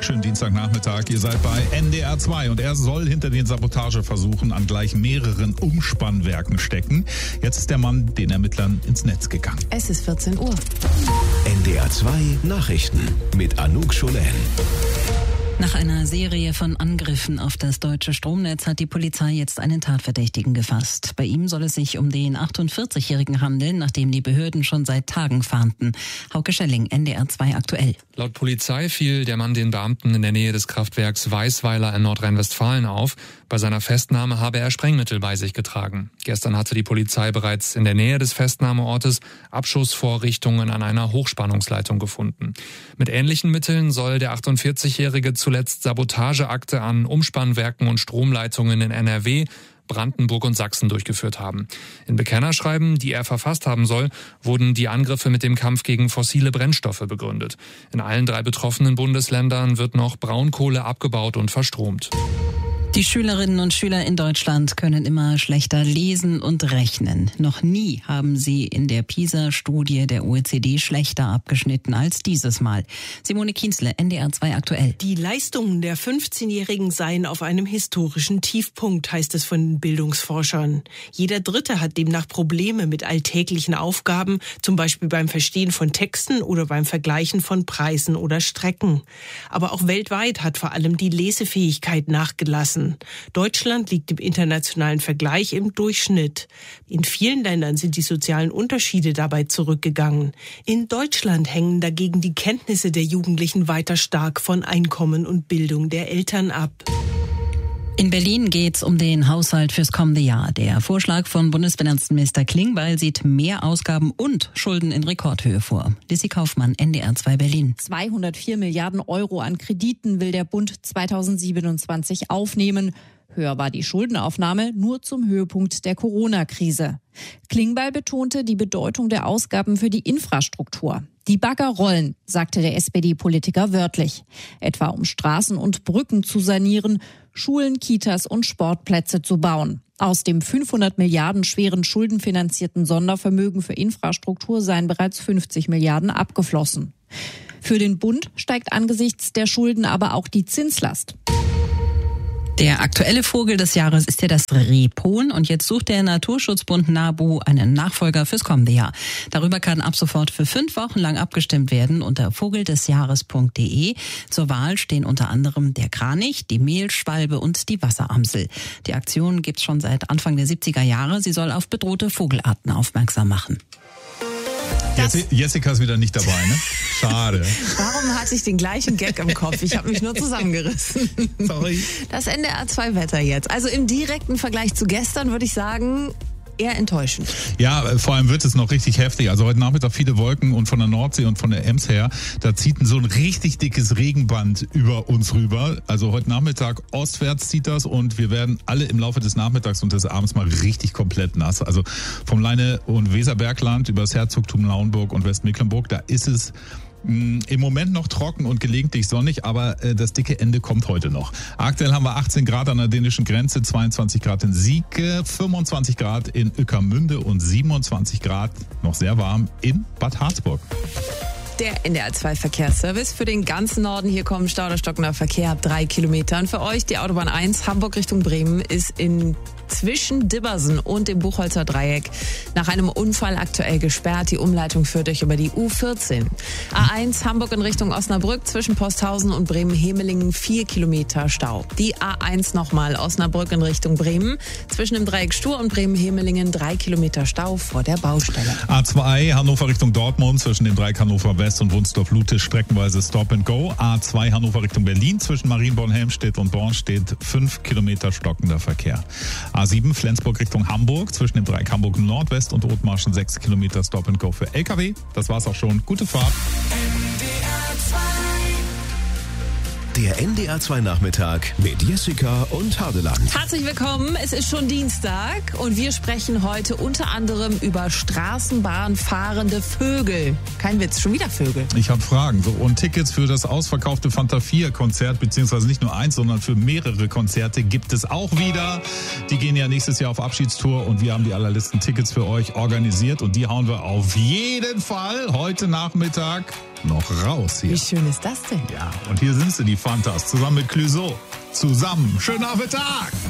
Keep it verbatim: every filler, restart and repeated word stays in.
Schönen Dienstagnachmittag. Ihr seid bei N D R zwei und er soll hinter den Sabotageversuchen an gleich mehreren Umspannwerken stecken. Jetzt ist der Mann den Ermittlern ins Netz gegangen. Es ist vierzehn Uhr. N D R zwei Nachrichten mit Anouk Scholen. Nach einer Serie von Angriffen auf das deutsche Stromnetz hat die Polizei jetzt einen Tatverdächtigen gefasst. Bei ihm soll es sich um den achtundvierzigjährigen handeln, nachdem die Behörden schon seit Tagen fahnden. Hauke Schelling, N D R zwei aktuell. Laut Polizei fiel der Mann den Beamten in der Nähe des Kraftwerks Weißweiler in Nordrhein-Westfalen auf. Bei seiner Festnahme habe er Sprengmittel bei sich getragen. Gestern hatte die Polizei bereits in der Nähe des Festnahmeortes Abschussvorrichtungen an einer Hochspannungsleitung gefunden. Mit ähnlichen Mitteln soll der achtundvierzigjährige zuletzt Sabotageakte an Umspannwerken und Stromleitungen in N R W, Brandenburg und Sachsen durchgeführt haben. In Bekennerschreiben, die er verfasst haben soll, wurden die Angriffe mit dem Kampf gegen fossile Brennstoffe begründet. In allen drei betroffenen Bundesländern wird noch Braunkohle abgebaut und verstromt. Die Schülerinnen und Schüler in Deutschland können immer schlechter lesen und rechnen. Noch nie haben sie in der PISA-Studie der O E C D schlechter abgeschnitten als dieses Mal. Simone Kienzle, N D R zwei aktuell. Die Leistungen der fünfzehnjährigen seien auf einem historischen Tiefpunkt, heißt es von Bildungsforschern. Jeder Dritte hat demnach Probleme mit alltäglichen Aufgaben, zum Beispiel beim Verstehen von Texten oder beim Vergleichen von Preisen oder Strecken. Aber auch weltweit hat vor allem die Lesefähigkeit nachgelassen. Deutschland liegt im internationalen Vergleich im Durchschnitt. In vielen Ländern sind die sozialen Unterschiede dabei zurückgegangen. In Deutschland hängen dagegen die Kenntnisse der Jugendlichen weiter stark von Einkommen und Bildung der Eltern ab. In Berlin geht's um den Haushalt fürs kommende Jahr. Der Vorschlag von Bundesfinanzminister Klingbeil sieht mehr Ausgaben und Schulden in Rekordhöhe vor. Lissy Kaufmann, N D R zwei Berlin. zweihundertvier Milliarden Euro an Krediten will der Bund zweitausendsiebenundzwanzig aufnehmen. Höher war die Schuldenaufnahme nur zum Höhepunkt der Corona-Krise. Klingbeil betonte die Bedeutung der Ausgaben für die Infrastruktur. Die Bagger rollen, sagte der S P D-Politiker wörtlich. Etwa um Straßen und Brücken zu sanieren, Schulen, Kitas und Sportplätze zu bauen. Aus dem fünfhundert Milliarden schweren schuldenfinanzierten Sondervermögen für Infrastruktur seien bereits fünfzig Milliarden abgeflossen. Für den Bund steigt angesichts der Schulden aber auch die Zinslast. Der aktuelle Vogel des Jahres ist ja das Rebhuhn und jetzt sucht der Naturschutzbund NABU einen Nachfolger fürs kommende Jahr. Darüber kann ab sofort für fünf Wochen lang abgestimmt werden unter vogeldesjahres punkt de. Zur Wahl stehen unter anderem der Kranich, die Mehlschwalbe und die Wasseramsel. Die Aktion gibt's schon seit Anfang der siebziger Jahre. Sie soll auf bedrohte Vogelarten aufmerksam machen. Jessica ist wieder nicht dabei, ne? Schade. Warum hatte ich den gleichen Gag im Kopf? Ich habe mich nur zusammengerissen. Sorry. Das N D R zwei Wetter jetzt. Also im direkten Vergleich zu gestern würde ich sagen, eher enttäuschend. Ja, vor allem wird es noch richtig heftig. Also heute Nachmittag viele Wolken und von der Nordsee und von der Ems her, da zieht so ein richtig dickes Regenband über uns rüber. Also heute Nachmittag ostwärts zieht das und wir werden alle im Laufe des Nachmittags und des Abends mal richtig komplett nass. Also vom Leine- und Weserbergland über das Herzogtum Lauenburg und Westmecklenburg, da ist es im Moment noch trocken und gelegentlich sonnig, aber äh, das dicke Ende kommt heute noch. Aktuell haben wir achtzehn Grad an der dänischen Grenze, zweiundzwanzig Grad in Sieke, fünfundzwanzig Grad in Ueckermünde und siebenundzwanzig Grad, noch sehr warm, in Bad Harzburg. Der N D R zwei Verkehrsservice für den ganzen Norden. Hier kommen Stau oder stockender Verkehr ab drei Kilometern. Für euch die Autobahn eins, Hamburg Richtung Bremen, ist in zwischen Dibbersen und dem Buchholzer Dreieck nach einem Unfall aktuell gesperrt. Die Umleitung führt euch über die U vierzehn. A eins, Hamburg in Richtung Osnabrück, zwischen Posthausen und Bremen-Hemelingen, vier Kilometer Stau. Die A eins nochmal, Osnabrück in Richtung Bremen, zwischen dem Dreieck Stur und Bremen-Hemelingen, drei Kilometer Stau vor der Baustelle. A zwei, Hannover Richtung Dortmund, zwischen dem Dreieck Hannover West und Wunsdorf-Lute streckenweise Stop and Go. A zwei, Hannover Richtung Berlin, zwischen Marienborn-Helmstedt und Born steht fünf Kilometer stockender Verkehr. A sieben, Flensburg Richtung Hamburg, zwischen dem Dreieck Hamburg Nordwest und Othmarschen sechs Kilometer Stop and Go für L K W. Das war's auch schon. Gute Fahrt. Der N D R zwei Nachmittag mit Jessica und Hadeland. Herzlich willkommen, es ist schon Dienstag und wir sprechen heute unter anderem über Straßenbahnfahrende Vögel. Kein Witz, schon wieder Vögel. Ich habe Fragen. So, und Tickets für das ausverkaufte Fanta vier Konzert, beziehungsweise nicht nur eins, sondern für mehrere Konzerte gibt es auch wieder. Die gehen ja nächstes Jahr auf Abschiedstour und wir haben die allerletzten Tickets für euch organisiert und die hauen wir auf jeden Fall heute Nachmittag noch raus hier. Wie schön ist das denn? Ja, und hier sind sie, die Fantas, zusammen mit Clouseau. Zusammen. Schönen Nachmittag!